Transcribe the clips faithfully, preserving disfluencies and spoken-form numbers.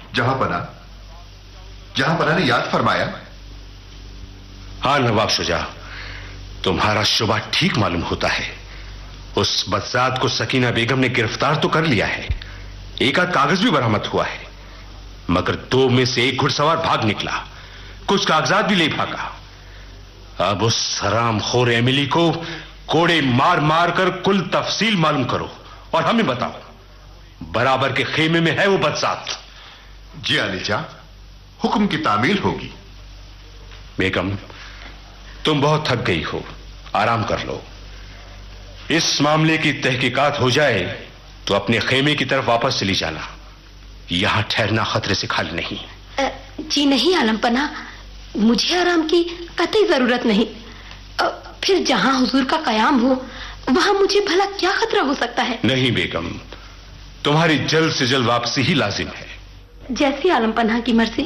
जहां पना जहां पना ने याद फरमाया। हाँ नवाब शुजा, तुम्हारा शुबा ठीक मालूम होता है। उस बदजात को सकीना बेगम ने गिरफ्तार तो कर लिया है, एक आध कागज भी बरामद हुआ है, मगर दो में से एक घुड़सवार भाग निकला, कुछ कागजात भी ले भागा। अब उस हरामखोर एमिली को कोड़े मार मार कर कुल तफसील मालूम करो और हमें बताओ, बराबर के खेमे में है वो बदजात। जी आलिजा, हुक्म की तामील होगी। बेगम, तुम बहुत थक गई हो, आराम कर लो। इस मामले की तहकीकात हो जाए तो अपने खेमे की तरफ वापस चली जाना, यहां ठहरना खतरे से खाली नहीं। आ, जी नहीं आलम पना, मुझे आराम की कतई जरूरत नहीं। आ, फिर जहां हुजूर का कयाम हो वहां मुझे भला क्या खतरा हो सकता है? नहीं बेगम, तुम्हारी जल्द से जल्द वापसी ही लाजिम है। जैसी आलम पना की मर्जी।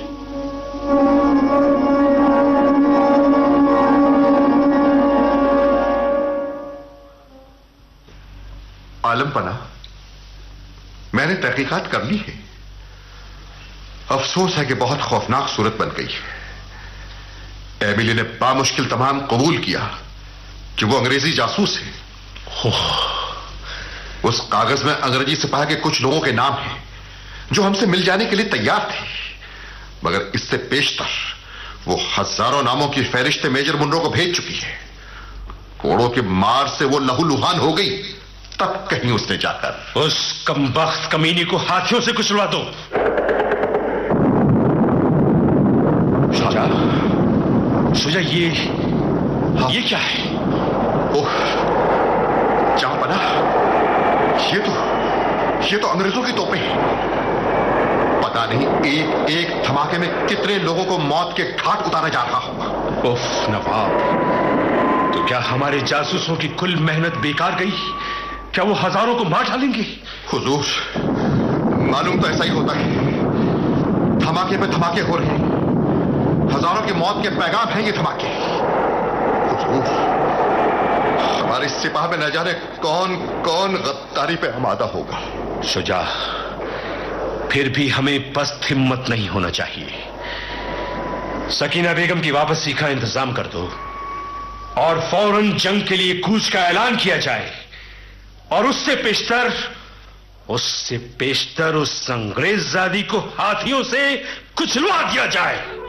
आलम पना, मैंने तहकीकात कर ली है। अफसोस है कि बहुत खौफनाक सूरत बन गई है। एमिली ने बामुश्किल तमाम कबूल किया कि वो अंग्रेजी जासूस है। उस कागज में अंग्रेजी सिपाही के कुछ लोगों के नाम हैं जो हमसे मिल जाने के लिए तैयार थे, मगर इससे पेशतर वो हजारों नामों की फहरिस्त मेजर मुन्नो को भेज चुकी है। कोड़ों के मार से वो लहूलुहान हो गई, तब कहीं उसने जाकर उस कमबख्त कमीनी को हाथियों से कुचलवा दो। शुजा, शुजा, ये हाँ। ये क्या है? ओह, जहां पना, ये तो ये तो अंग्रेजों की तोपें हैं। पता नहीं एक एक धमाके में कितने लोगों को मौत के घाट उतारा जा रहा होगा। उफ नवाब, तो क्या हमारे जासूसों की कुल मेहनत बेकार गई? क्या वो हजारों को मार डालेंगे? हुजूर, मालूम तो ऐसा ही होता है। धमाके पे धमाके हो रहे हैं, हजारों की मौत के पैगाम हैं ये धमाके। हुजूर, हमारे सिपाह में न जाने कौन कौन गद्दारी पे आमादा होगा। शुजा, फिर भी हमें पस्त हिम्मत नहीं होना चाहिए। सकीना बेगम की वापसी का इंतजाम कर दो और फौरन जंग के लिए कूच का ऐलान किया जाए, और उससे पेशतर उससे पेशतर उस अंग्रेज जादी को हाथियों से कुचलवा दिया जाए।